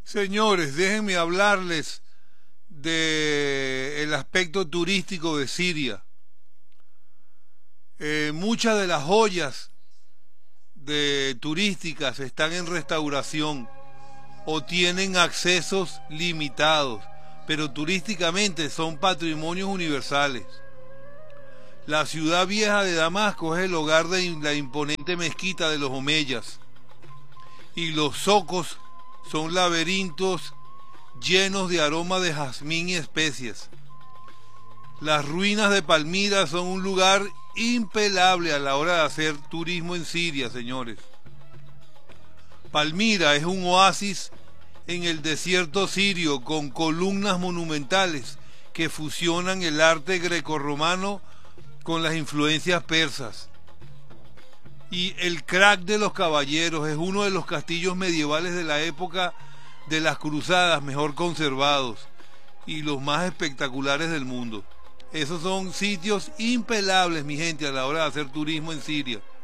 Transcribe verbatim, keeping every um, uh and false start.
Señores, déjenme hablarles del aspecto turístico de Siria. Eh, muchas de las joyas de turísticas están en restauración o tienen accesos limitados, pero turísticamente son patrimonios universales. La ciudad vieja de Damasco es el hogar de la imponente mezquita de los omeyas, y los zocos son laberintos llenos de aroma de jazmín y especias. Las ruinas de Palmira son un lugar impelable a la hora de hacer turismo en Siria, señores. Palmira es un oasis en el desierto sirio con columnas monumentales que fusionan el arte grecorromano con las influencias persas. Y el Crac de los Caballeros es uno de los castillos medievales de la época de las cruzadas mejor conservados y los más espectaculares del mundo. Esos son sitios impelables, mi gente, a la hora de hacer turismo en Siria.